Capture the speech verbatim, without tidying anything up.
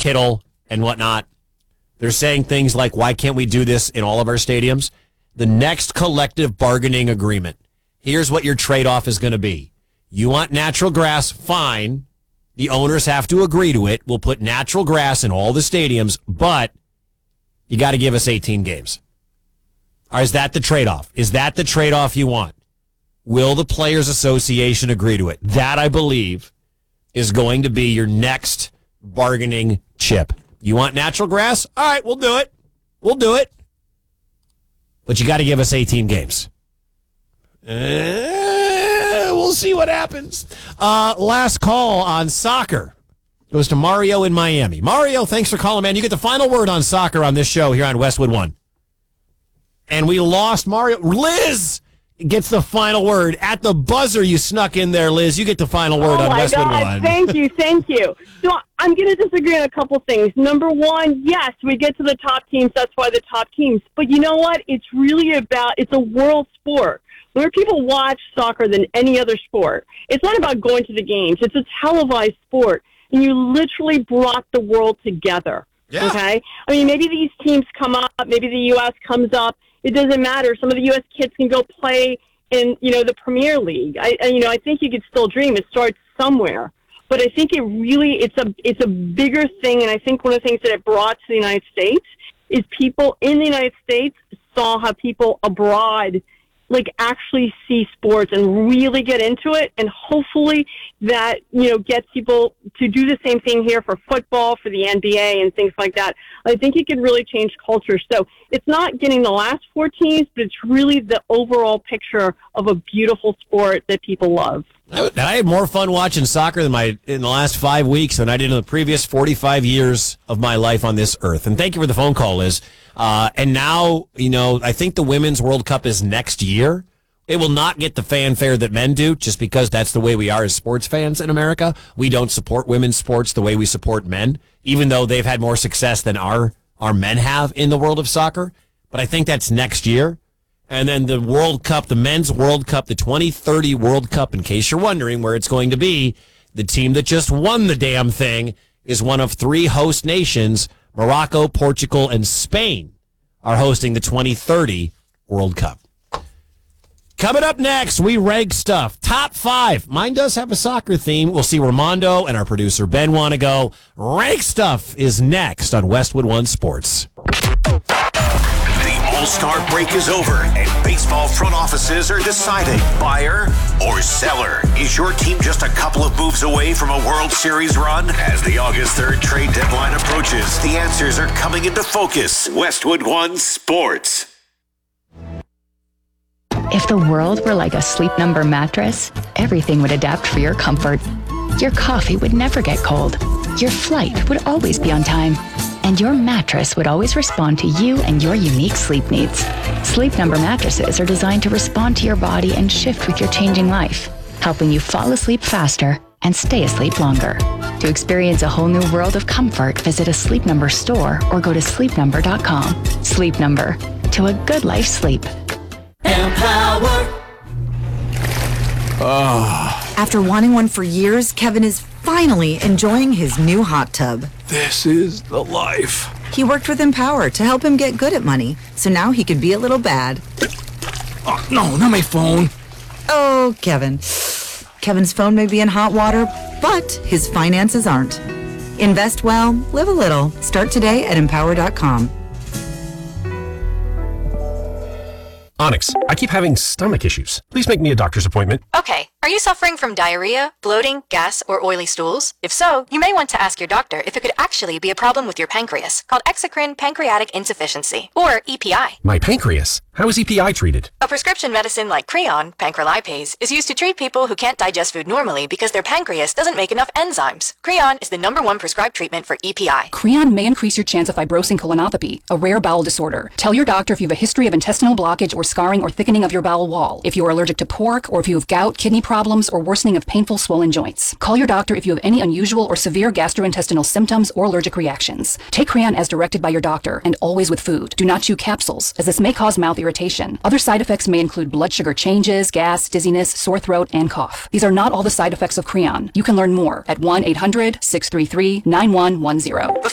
Kittle and whatnot. They're saying things like, why can't we do this in all of our stadiums? The next collective bargaining agreement. Here's what your trade-off is going to be. You want natural grass? Fine. The owners have to agree to it. We'll put natural grass in all the stadiums, but you got to give us eighteen games. Or is that the trade-off? Is that the trade-off you want? Will the Players Association agree to it? That, I believe, is going to be your next bargaining chip. You want natural grass? All right, we'll do it. We'll do it. But you got to give us eighteen games. Uh, we'll see what happens. Uh, last call on soccer goes to Mario in Miami. Mario, thanks for calling, man. You get the final word on soccer on this show here on Westwood One. And we lost Mario. Liz gets the final word. At the buzzer, you snuck in there, Liz. You get the final word oh on Westwood God. One. Thank you, thank you. So I'm going to disagree on a couple things. Number one, yes, we get to the top teams. That's why the top teams. But you know what? It's really about, it's a world sport. More people watch soccer than any other sport. It's not about going to the games. It's a televised sport. And you literally brought the world together. Yeah. Okay? I mean, maybe these teams come up. Maybe the U S comes up. It doesn't matter. Some of the U S kids can go play in, you know, the Premier League. I, I, you know, I think you could still dream. It starts somewhere. But I think it really, it's a, it's a bigger thing. And I think one of the things that it brought to the United States is people in the United States saw how people abroad like actually see sports and really get into it, and hopefully that, you know, gets people to do the same thing here for football, for the N B A and things like that. I think it could really change culture. So it's not getting the last four teams, but it's really the overall picture of a beautiful sport that people love. I, I had more fun watching soccer than my in the last five weeks than I did in the previous forty-five years of my life on this earth. And thank you for the phone call, Liz. Uh, and now, you know, I think the Women's World Cup is next year. It will not get the fanfare that men do, just because that's the way we are as sports fans in America. We don't support women's sports the way we support men, even though they've had more success than our, our men have in the world of soccer. But I think that's next year. And then the World Cup, the Men's World Cup, the twenty thirty World Cup, in case you're wondering where it's going to be, the team that just won the damn thing is one of three host nations. Morocco, Portugal, and Spain are hosting the twenty thirty World Cup. Coming up next, we rank stuff. Top five. Mine does have a soccer theme. We'll see where Mondo and our producer Ben want to go. Rank stuff is next on Westwood One Sports. The All-Star break is over, and baseball front offices are deciding buyer or seller. Is your team just a couple of moves away from a World Series run? As the August third trade deadline approaches, the answers are coming into focus. Westwood One Sports. If the world were like a Sleep Number mattress, everything would adapt for your comfort. Your coffee would never get cold. Your flight would always be on time. And your mattress would always respond to you and your unique sleep needs. Sleep Number mattresses are designed to respond to your body and shift with your changing life, helping you fall asleep faster and stay asleep longer. To experience a whole new world of comfort, visit a Sleep Number store or go to sleep number dot com. Sleep Number. To a good life sleep. Empower. Oh. After wanting one for years, Kevin is finally enjoying his new hot tub. This is the life. He worked with Empower to help him get good at money, so now he can be a little bad. Oh, no, not my phone. Oh, Kevin. Kevin's phone may be in hot water, but his finances aren't. Invest well, live a little. Start today at empower dot com. Onyx, I keep having stomach issues. Please make me a doctor's appointment. Okay. Are you suffering from diarrhea, bloating, gas, or oily stools? If so, you may want to ask your doctor if it could actually be a problem with your pancreas, called exocrine pancreatic insufficiency, or E P I. My pancreas? How is E P I treated? A prescription medicine like Creon, pancrelipase, is used to treat people who can't digest food normally because their pancreas doesn't make enough enzymes. Creon is the number one prescribed treatment for E P I. Creon may increase your chance of fibrosing colonopathy, a rare bowel disorder. Tell your doctor if you have a history of intestinal blockage or scarring or thickening of your bowel wall, if you are allergic to pork, or if you have gout, kidney problems, or worsening of painful swollen joints. Call your doctor if you have any unusual or severe gastrointestinal symptoms or allergic reactions. Take Creon as directed by your doctor, and always with food. Do not chew capsules, as this may cause mouth irritation. Other side effects may include blood sugar changes, gas, dizziness, sore throat, and cough. These are not all the side effects of Creon. You can learn more at one eight hundred six three three nine one one zero.